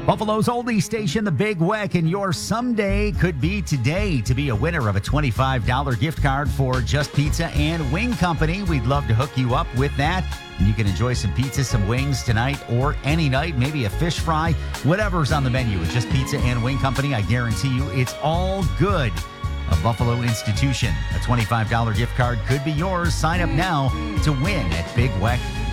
Buffalo's oldie station, the Big Weck, and your someday could be today to be a winner of a $25 gift card for Just Pizza and Wing Company. We'd love to hook you up with that. And you can enjoy some pizza, some wings tonight or any night, maybe a fish fry, whatever's on the menu at Just Pizza and Wing Company. I guarantee you it's all good. A Buffalo institution. A $25 gift card could be yours. Sign up now to win at BigWeck.com.